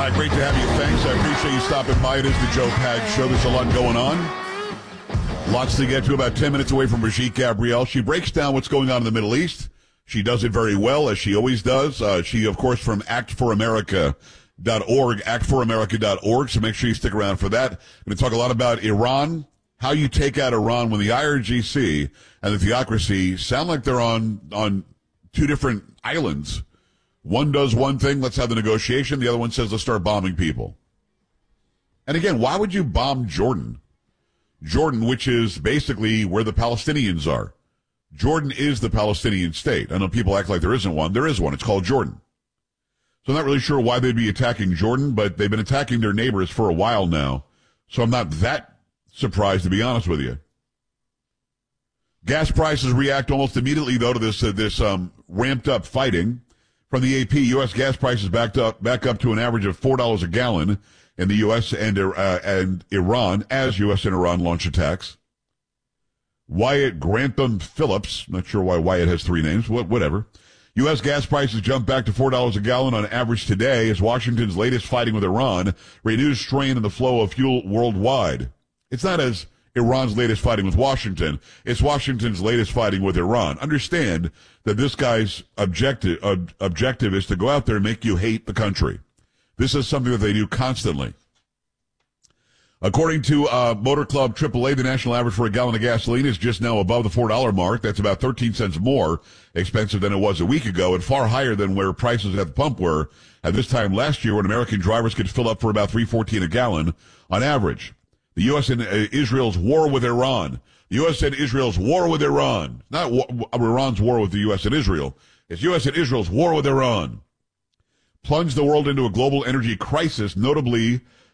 Great to have you. Thanks. I appreciate you stopping by. It is the Joe Pag Show. There's a lot going on. Lots to get to. About 10 minutes away from Brigitte Gabriel. She breaks down what's going on in the Middle East. She does it very well, as she always does. She, of course, from actforamerica.org, actforamerica.org, so make sure you stick around for that. I'm going to talk a lot about Iran, how you take out Iran when the IRGC and the theocracy sound like they're on two different islands. One does one thing, let's have the negotiation. The other one says, let's start bombing people. And again, why would you bomb Jordan? Jordan, which is basically where the Palestinians are. Jordan is the Palestinian state. I know people act like there isn't one. There is one. It's called Jordan. So I'm not really sure why they'd be attacking Jordan, but they've been attacking their neighbors for a while now. So I'm not that surprised, to be honest with you. Gas prices react almost immediately, though, to this ramped up fighting. From the AP, U.S. gas prices back up to an average of $4 a gallon in the U.S. and Iran as U.S. and Iran launch attacks. Wyatt Grantham Phillips, not sure why Wyatt has three names, whatever. U.S. gas prices jump back to $4 a gallon on average today as Washington's latest fighting with Iran renews strain in the flow of fuel worldwide. It's not as Iran's latest fighting with Washington. It's Washington's latest fighting with Iran. Understand that this guy's objective is to go out there and make you hate the country. This is something that they do constantly. According to Motor Club AAA, the national average for a gallon of gasoline is just now above the $4 mark. That's about 13 cents more expensive than it was a week ago and far higher than where prices at the pump were at this time last year when American drivers could fill up for about $3.14 a gallon on average. The U.S. and Israel's war with Iran. The U.S. and Israel's war with Iran. Not Iran's war with the U.S. and Israel. It's U.S. and Israel's war with Iran. Plunged the world into a global energy crisis, notably